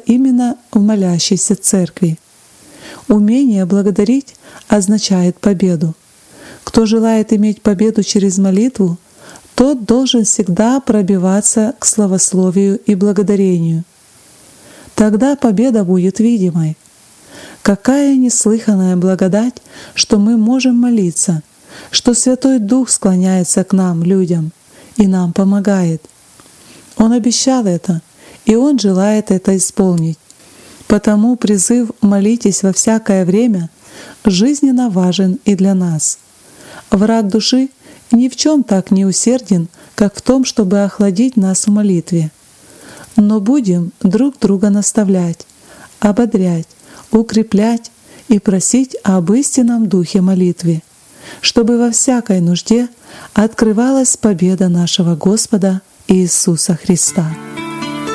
именно в молящейся церкви. Умение благодарить означает победу. Кто желает иметь победу через молитву, тот должен всегда пробиваться к славословию и благодарению. Тогда победа будет видимой. Какая неслыханная благодать, что мы можем молиться, что Святой Дух склоняется к нам, людям, и нам помогает. Он обещал это, и Он желает это исполнить. Потому призыв «молитесь во всякое время» жизненно важен и для нас. Враг души ни в чем так не усерден, как в том, чтобы охладить нас в молитве. Но будем друг друга наставлять, ободрять, укреплять и просить об истинном духе молитвы, чтобы во всякой нужде открывалась победа нашего Господа Иисуса Христа.